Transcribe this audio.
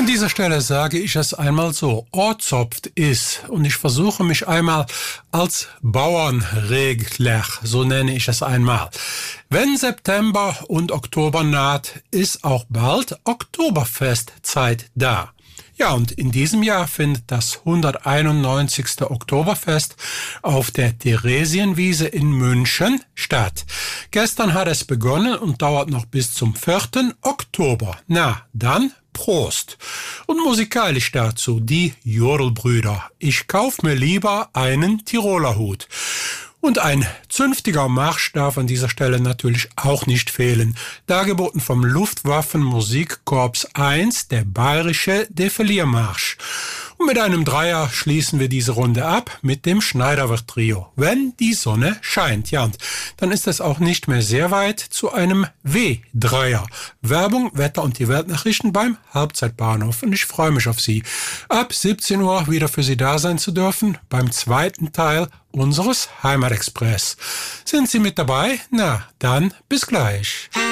dieser Stelle sage ich es einmal so, Ortsopft ist, und ich versuche mich einmal als Bauernregler, so nenne ich es einmal. Wenn September und Oktober naht, ist auch bald Oktoberfestzeit da. Ja, und in diesem Jahr findet das 191. Oktoberfest auf der Theresienwiese in München statt. Gestern hat es begonnen und dauert noch bis zum 4. Oktober. Na, dann Prost. Und musikalisch dazu die Jodelbrüder. Ich kauf mir lieber einen Tiroler Hut. Und ein zünftiger Marsch darf an dieser Stelle natürlich auch nicht fehlen. Dargeboten vom Luftwaffenmusikkorps 1, der bayerische Defiliermarsch. Und mit einem Dreier schließen wir diese Runde ab mit dem Schneiderwirt-Trio. Wenn die Sonne scheint. Ja, und dann ist es auch nicht mehr sehr weit zu einem W-Dreier. Werbung, Wetter und die Weltnachrichten beim Halbzeitbahnhof. Und ich freue mich auf Sie. Ab 17 Uhr wieder für Sie da sein zu dürfen beim zweiten Teil unseres Heimatexpress. Sind Sie mit dabei? Na, dann bis gleich.